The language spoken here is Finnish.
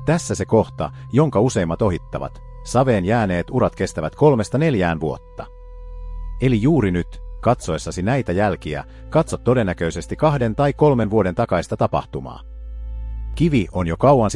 Tässä se kohta, jonka useimmat ohittavat. Saveen jääneet urat kestävät 3–4 vuotta. Eli juuri nyt, katsoessasi näitä jälkiä, katsot todennäköisesti 2 tai 3 vuoden takaista tapahtumaa. Kivi on jo kauan